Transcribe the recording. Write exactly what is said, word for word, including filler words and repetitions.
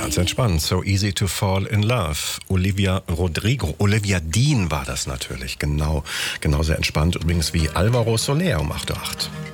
Ganz entspannt. So easy to fall in love. Olivia Rodrigo. Olivia Dean war das natürlich. Genau. Genauso entspannt übrigens wie Alvaro Soler um acht Uhr acht.